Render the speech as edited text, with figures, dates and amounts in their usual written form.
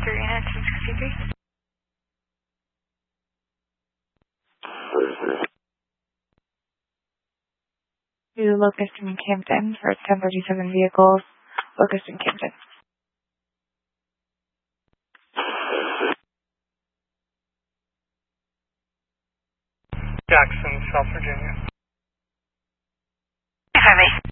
unit 1063. To Locust in Camden for 1037 vehicles. Locust in Camden. Jackson, South Virginia. Heavy.